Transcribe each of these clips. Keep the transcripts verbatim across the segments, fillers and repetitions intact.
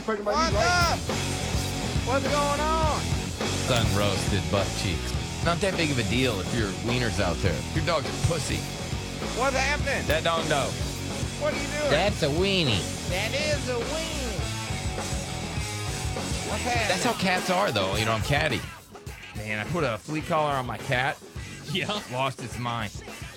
pregnant by What's me, right? up? What's going on? Sun roasted butt cheeks. Not that big of a deal if your wiener's out there. Your dog's a pussy. What's happening? That dog no. What are you doing? That's a weenie. that is a weenie. What's happening? That's how cats are, though. You know, I'm catty. Man, I put a flea collar on my cat. Yeah. Lost its mind.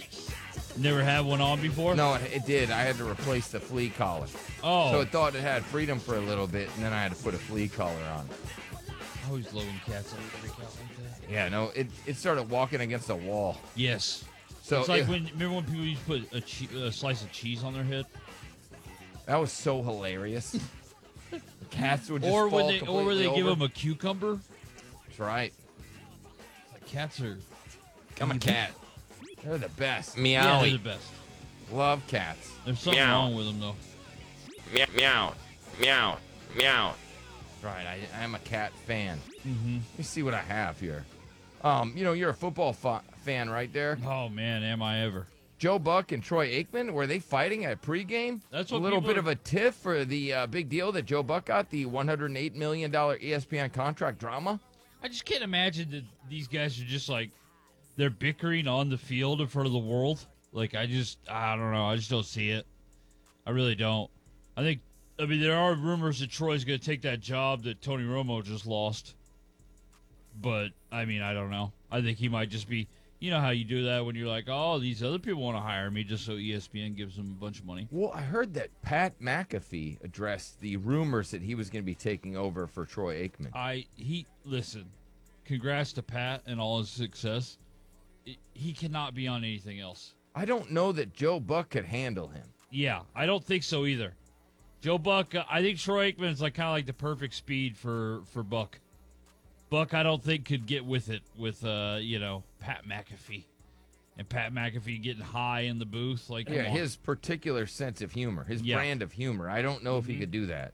Never had one on before? No, it, it did. I had to replace the flea collar. Oh. So it thought it had freedom for a little bit, and then I had to put a flea collar on it. I always love when cats like freak out like that. Yeah, no, it, it started walking against a wall. Yes. So It's like it- when, remember when people used to put a, che- a slice of cheese on their head? that was so hilarious. The cats would just Or when fall they, or when they completely give over. them a cucumber? That's right. Like cats are, I'm a cat. They're the best. yeah, Meow. they're the best. Love cats. There's something Meow. wrong with them, though. Meow, meow, meow, meow. Right, I, I'm a cat fan. Mm-hmm. Let me see what I have here. Um, you know, you're a football fa- fan, right there. Oh, man, am I ever. Joe Buck and Troy Aikman, were they fighting at pregame? That's a what little people bit are- of a tiff for the uh, big deal that Joe Buck got, the one hundred eight million dollars E S P N contract drama. I just can't imagine that these guys are just like, they're bickering on the field in front of the world. Like, I just, I don't know. I just don't see it. I really don't. I think, I mean, there are rumors that Troy's going to take that job that Tony Romo just lost. But, I mean, I don't know. I think he might just be, you know how you do that when you're like, oh, these other people want to hire me just so E S P N gives them a bunch of money. Well, I heard that Pat McAfee addressed the rumors that he was going to be taking over for Troy Aikman. I, he, listen, congrats to Pat and all his success. I- He cannot be on anything else. I don't know that Joe Buck could handle him. Yeah, I don't think so either. Joe Buck, uh, I think Troy Aikman is like kind of like the perfect speed for, for Buck. Buck, I don't think could get with it with uh, you know, Pat McAfee, and Pat McAfee getting high in the booth. Like, come Yeah, on. his particular sense of humor, his Yeah. brand of humor. I don't know if Mm-hmm. he could do that.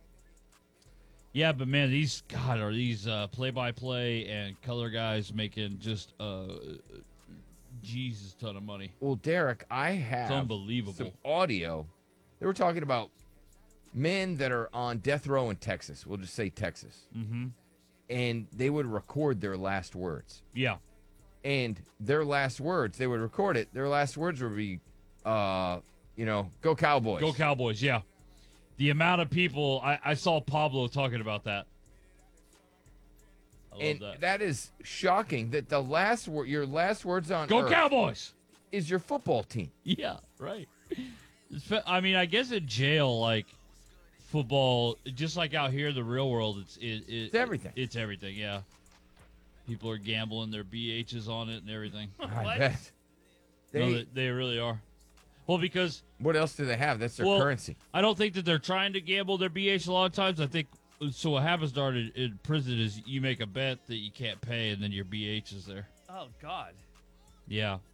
Yeah, but man, these God are these uh, play-by-play and color guys making just uh, Jesus ton of money. Well, Derek, I have It's unbelievable. some audio. They were talking about men that are on death row in Texas. We'll just say Texas. Mm-hmm. And they would record their last words. Yeah, And their last words, they would record it. Their last words would be, uh, you know, go Cowboys. go Cowboys. Yeah, the amount of people I, I saw Pablo talking about that. I love And that. that is shocking that the last word, your last words on Go earth Cowboys. is your football team. Yeah, right. It's fa- I mean, I guess in jail, like football, just like out here, in the real world, it's it, it, It's everything. It's everything. Yeah, people are gambling their B Hs on it and everything. I bet. They, No, they, they really are. Well, because what else do they have? That's their well, currency. I don't think that they're trying to gamble their B H a lot of times. I think so. What happens, Dart, in, in prison is you make a bet that you can't pay, and then your B H is there. Oh God. Yeah.